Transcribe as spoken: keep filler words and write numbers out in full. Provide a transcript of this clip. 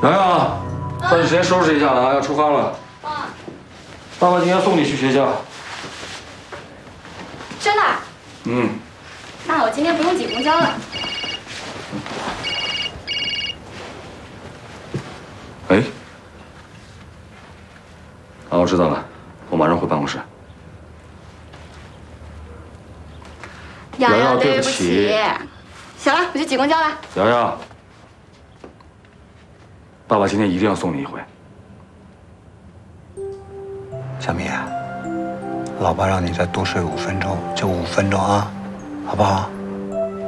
洋洋，抓紧时间收拾一下了啊，要出发了。啊。爸爸今天送你去学校。 真的？ 嗯。 那我今天不用挤公交了。 哎。好，我知道了，我马上回办公室。 洋洋，对不起。行了，我去挤公交了。 洋洋，爸爸今天一定要送你一回。 小米，老爸让你再多睡五分钟，就五分钟啊，好不好？